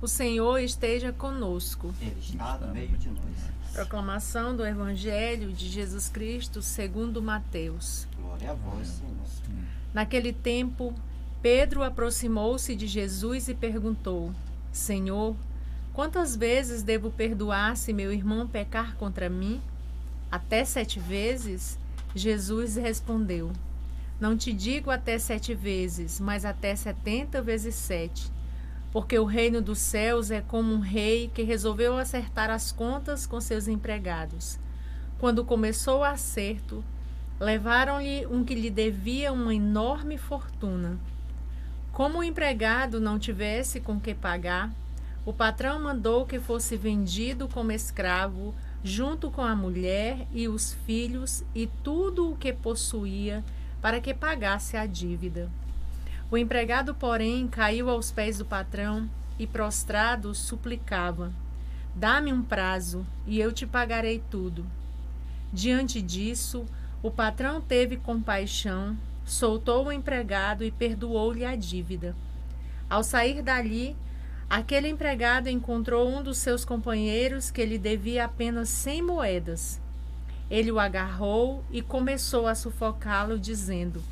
O Senhor esteja conosco. Ele está no meio de nós. Proclamação do Evangelho de Jesus Cristo segundo Mateus. Glória a vós, Senhor. Naquele tempo, Pedro aproximou-se de Jesus e perguntou: Senhor, quantas vezes devo perdoar se meu irmão pecar contra mim? Até 7 vezes? Jesus respondeu: Não te digo até 7 vezes, mas até 70 vezes 7. Porque o reino dos céus é como um rei que resolveu acertar as contas com seus empregados. Quando começou o acerto, levaram-lhe um que lhe devia uma enorme fortuna. Como o empregado não tivesse com que pagar, o patrão mandou que fosse vendido como escravo, junto com a mulher e os filhos e tudo o que possuía, para que pagasse a dívida. O empregado, porém, caiu aos pés do patrão e, prostrado, suplicava: Dá-me um prazo, e eu te pagarei tudo. Diante disso, o patrão teve compaixão, soltou o empregado e perdoou-lhe a dívida. Ao sair dali, aquele empregado encontrou um dos seus companheiros que lhe devia apenas 100 moedas. Ele o agarrou e começou a sufocá-lo, dizendo: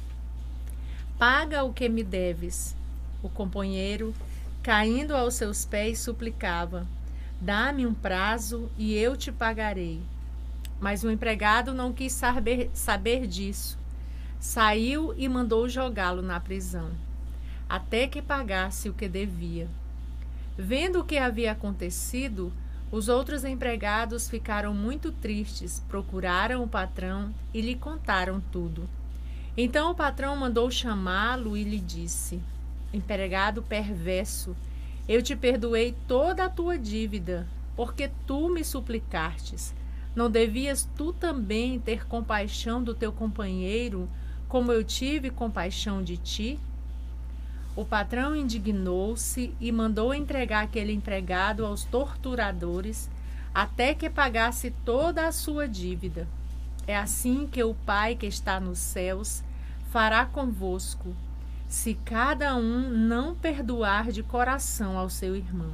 Paga o que me deves. O companheiro, caindo aos seus pés, suplicava: Dá-me um prazo e eu te pagarei. Mas o empregado não quis saber disso. Saiu e mandou jogá-lo na prisão, até que pagasse o que devia. Vendo o que havia acontecido, os outros empregados ficaram muito tristes, procuraram o patrão e lhe contaram tudo. Então o patrão mandou chamá-lo e lhe disse: Empregado perverso, eu te perdoei toda a tua dívida, porque tu me suplicastes. Não devias tu também ter compaixão do teu companheiro, como eu tive compaixão de ti? O patrão indignou-se e mandou entregar aquele empregado aos torturadores, até que pagasse toda a sua dívida. É assim que o Pai que está nos céus fará convosco, se cada um não perdoar de coração ao seu irmão.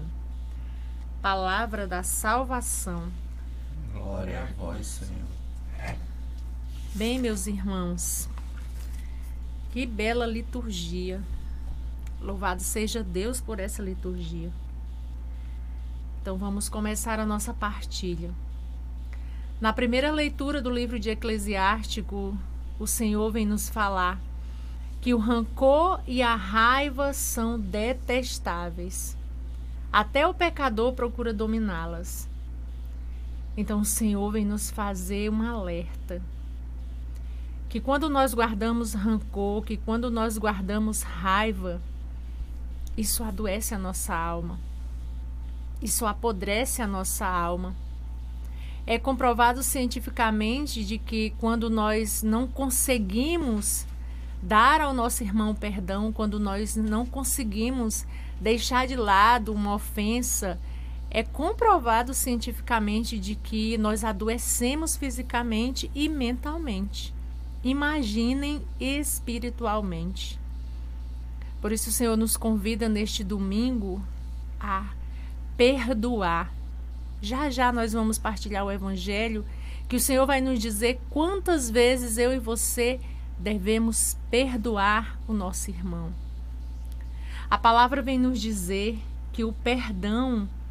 Palavra da salvação. Glória a vós, Senhor. Bem, meus irmãos, que bela liturgia. Louvado seja Deus por essa liturgia. Então vamos começar a nossa partilha. Na primeira leitura do livro de Eclesiástico, o Senhor vem nos falar que o rancor e a raiva são detestáveis. Até o pecador procura dominá-las. Então o Senhor vem nos fazer um alerta. Que quando nós guardamos rancor, que quando nós guardamos raiva, isso adoece a nossa alma. Isso apodrece a nossa alma. É comprovado cientificamente de que quando nós não conseguimos dar ao nosso irmão perdão, quando nós não conseguimos deixar de lado uma ofensa, é comprovado cientificamente de que nós adoecemos fisicamente e mentalmente. Imaginem espiritualmente. Por isso o Senhor nos convida neste domingo a perdoar. Já já nós vamos partilhar o Evangelho, que o Senhor vai nos dizer quantas vezes eu e você devemos perdoar o nosso irmão. A palavra vem nos dizer que o perdão